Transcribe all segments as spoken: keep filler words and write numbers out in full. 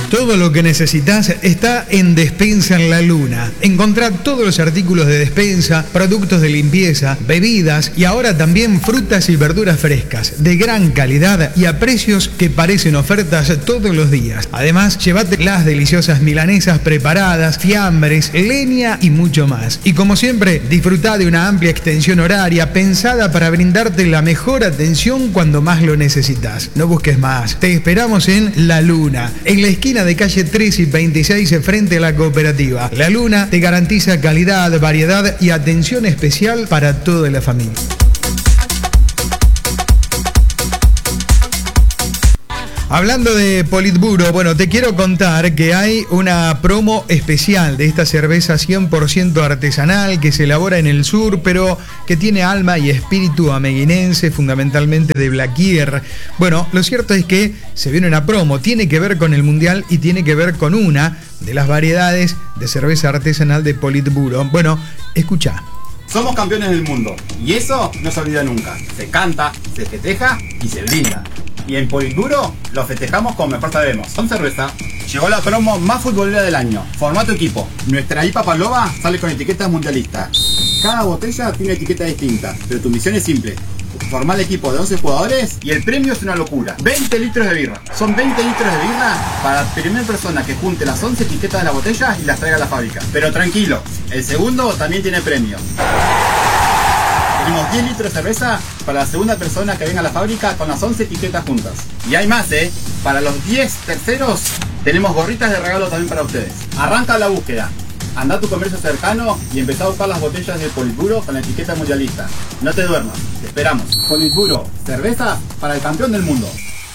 Todo lo que necesitas está en Despensa en la Luna. Encontrá todos los artículos de despensa, productos de limpieza, bebidas y ahora también frutas y verduras frescas, de gran calidad y a precios que parecen ofertas todos los días. Además, llévate las deliciosas milanesas preparadas, fiambres, leña y mucho más. Y como siempre, disfrutá de una amplia extensión horaria pensada para brindarte la mejor atención cuando más lo necesitas. No busques más. Te esperamos en La Luna, en la esquina de calle tres y veintiséis frente a la cooperativa. La Luna te garantiza calidad, variedad y atención especial para toda la familia. Hablando de Politburo, bueno, te quiero contar que hay una promo especial de esta cerveza cien por ciento artesanal que se elabora en el sur, pero que tiene alma y espíritu ameguinense, fundamentalmente de Blaquier. Bueno, lo cierto es que se viene una promo, tiene que ver con el Mundial y tiene que ver con una de las variedades de cerveza artesanal de Politburo. Bueno, escucha. Somos campeones del mundo y eso no se olvida nunca. Se canta, se festeja y se brinda. Y en Politburo lo festejamos como mejor sabemos. Con cerveza, llegó la promo más futbolera del año. Forma tu equipo. Nuestra I P A Palova sale con etiquetas mundialistas. Cada botella tiene etiqueta distinta, pero tu misión es simple. Formar el equipo de once jugadores y el premio es una locura. veinte litros de birra. Son veinte litros de birra para la primera persona que junte las once etiquetas de la botella y las traiga a la fábrica. Pero tranquilo, el segundo también tiene premio. Tenemos diez litros de cerveza para la segunda persona que venga a la fábrica con las once etiquetas juntas. Y hay más, ¿eh? Para los diez terceros tenemos gorritas de regalo también para ustedes. Arranca la búsqueda. Anda a tu comercio cercano y empezá a buscar las botellas de Politburo con la etiqueta mundialista. No te duermas, te esperamos. Politburo, cerveza para el campeón del mundo.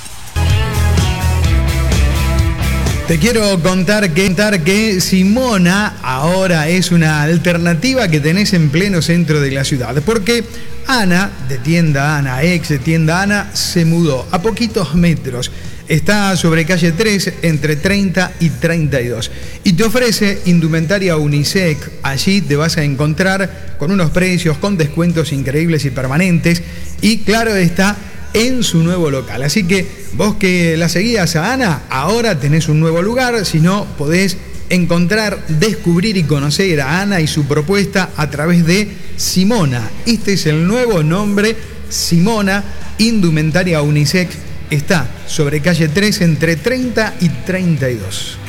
Te quiero contar que, contar que Simona ahora es una alternativa que tenés en pleno centro de la ciudad, porque Ana, de tienda Ana, ex de tienda Ana, se mudó a poquitos metros. Está sobre calle tres, entre treinta y treinta y dos. Y te ofrece indumentaria unisex. Allí te vas a encontrar con unos precios, con descuentos increíbles y permanentes. Y claro está, en su nuevo local. Así que vos que la seguías a Ana, ahora tenés un nuevo lugar. Si no, podés encontrar, descubrir y conocer a Ana y su propuesta a través de Simona. Este es el nuevo nombre, Simona, indumentaria unisex. Está sobre calle tres entre treinta y treinta y dos.